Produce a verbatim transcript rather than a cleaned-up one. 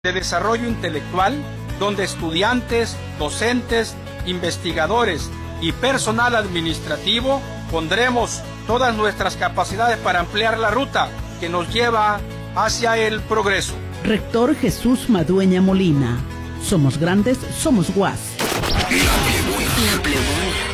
de desarrollo intelectual, donde estudiantes, docentes, investigadores y personal administrativo pondremos todas nuestras capacidades para ampliar la ruta que nos lleva hacia el progreso. Rector Jesús Madueña Molina. Somos grandes, somos U A S. La Plebona. La Plebona.